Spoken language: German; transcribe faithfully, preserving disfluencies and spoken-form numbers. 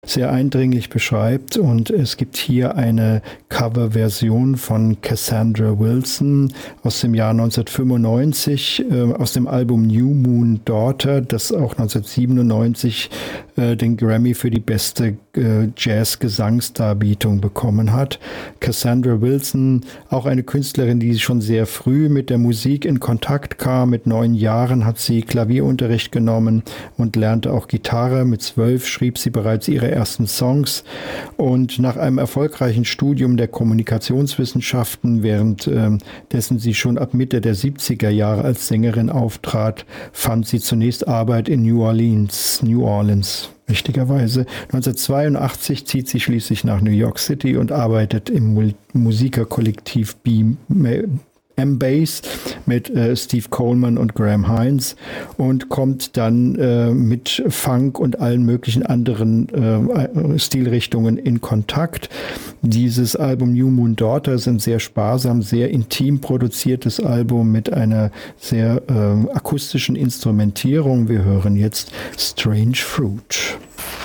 sehr eindringlich beschreibt. Und es gibt hier eine Coverversion von Cassandra Wilson aus dem Jahr neunzehnhundertfünfundneunzig, äh, aus dem Album New Moon Daughter, das auch neunzehnhundertsiebenundneunzig äh, den Grammy für die beste äh, Jazz-Gesangsdarbietung bekommen hat. Cassandra Wilson, auch eine Künstlerin, die schon sehr früh mit der Musik in Kontakt kam. Mit neun Jahren hat sie Klavierunterricht genommen und lernte auch Gitarre. Mit zwölf schrieb sie bereits ihre ersten Songs, und nach einem erfolgreichen Studium der Kommunikationswissenschaften, während äh, dessen sie schon ab Mitte der siebziger Jahre als Sängerin auftrat, fand sie zunächst Arbeit in New Orleans, New Orleans. Richtigerweise. neunzehnhundertzweiundachtzig zieht sie schließlich nach New York City und arbeitet im Musikerkollektiv B M-Bass mit äh, Steve Coleman und Graham Hines und kommt dann äh, mit Funk und allen möglichen anderen äh, Stilrichtungen in Kontakt. Dieses Album New Moon Daughter ist ein sehr sparsam, sehr intim produziertes Album mit einer sehr äh, akustischen Instrumentierung. Wir hören jetzt Strange Fruit.